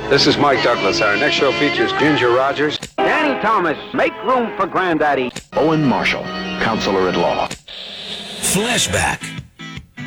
This is Mike Douglas. Our next show features Ginger Rogers. Danny Thomas, make room for Granddaddy. Owen Marshall, counselor at law. Flashback.